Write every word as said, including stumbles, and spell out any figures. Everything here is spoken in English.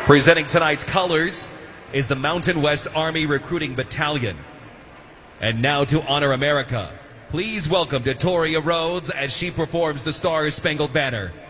Presenting tonight's colors is the Mountain West Army Recruiting Battalion. And now to honor America, please welcome Detoria Rhodes as she performs the Star Spangled Banner.